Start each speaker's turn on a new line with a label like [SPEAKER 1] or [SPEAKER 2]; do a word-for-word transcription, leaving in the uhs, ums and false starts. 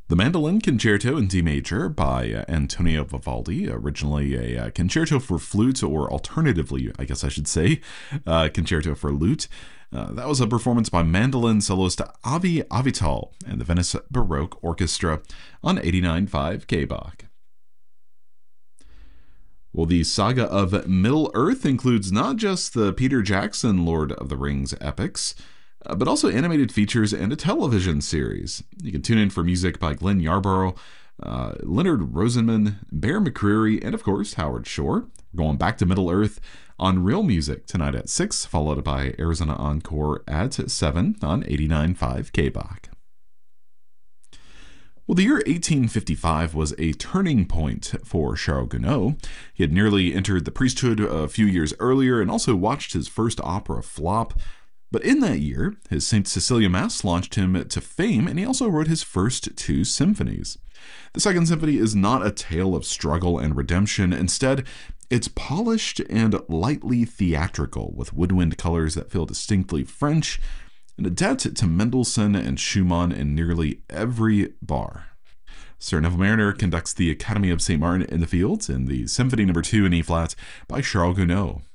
[SPEAKER 1] The Mandolin Concerto in D major by uh, Antonio Vivaldi, originally a uh, concerto for flute, or alternatively, I guess I should say, uh, concerto for lute. Uh, that was a performance by mandolin soloist Avi Avital and the Venice Baroque Orchestra on eighty-nine point five K B A C. Well, the saga of Middle-earth includes not just the Peter Jackson Lord of the Rings epics, uh, but also animated features and a television series. You can tune in for music by Glenn Yarborough, uh, Leonard Rosenman, Bear McCreary, and of course, Howard Shore. We're going back to Middle-earth on Real Music tonight at six, followed by Arizona Encore at seven on eighty-nine point five K B A C. Well, the year eighteen fifty-five was a turning point for Charles Gounod. He had nearly entered the priesthood a few years earlier and also watched his first opera flop. But in that year, his Saint Cecilia Mass launched him to fame, and he also wrote his first two symphonies. The Second Symphony is not a tale of struggle and redemption. Instead, it's polished and lightly theatrical, with woodwind colors that feel distinctly French, and a debt to Mendelssohn and Schumann in nearly every bar. Sir Neville Marriner conducts the Academy of Saint Martin in the Fields in the Symphony Number two in E-flat by Charles Gounod.